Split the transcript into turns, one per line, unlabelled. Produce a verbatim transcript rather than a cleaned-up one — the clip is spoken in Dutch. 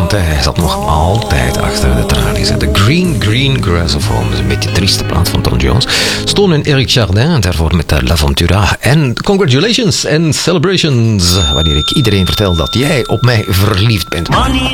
want hij zat nog altijd achter de tralies. De Green Green Grassophones, dat is een beetje een trieste plaat van Tom Jones. Stone en Eric Chardin, en daarvoor met L'Aventura. En congratulations en celebrations, wanneer ik iedereen vertel dat jij op mij verliefd bent. Money.